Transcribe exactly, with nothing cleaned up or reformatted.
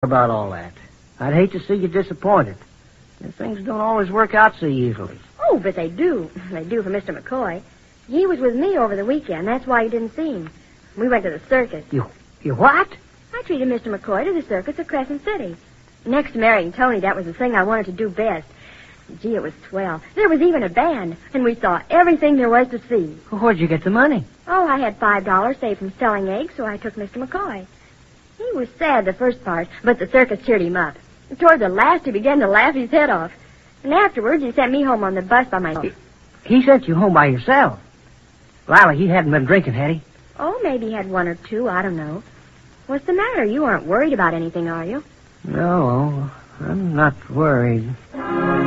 about all that. I'd hate to see you disappointed. Things don't always work out so easily. Oh, but they do. They do for Mister McCoy. He was with me over the weekend. That's why you didn't see him. We went to the circus. You, you what? I treated Mister McCoy to the circus at Crescent City. Next to marrying Tony, that was the thing I wanted to do best. Gee, it was swell. There was even a band, and we saw everything there was to see. Where'd you get the money? Oh, I had five dollars saved from selling eggs, so I took Mister McCoy. He was sad the first part, but the circus cheered him up. Toward the last, he began to laugh his head off. And afterwards, he sent me home on the bus by myself. He, he sent you home by yourself? Lila, he hadn't been drinking, had he? Oh, maybe he had one or two. I don't know. What's the matter? You aren't worried about anything, are you? No, I'm not worried.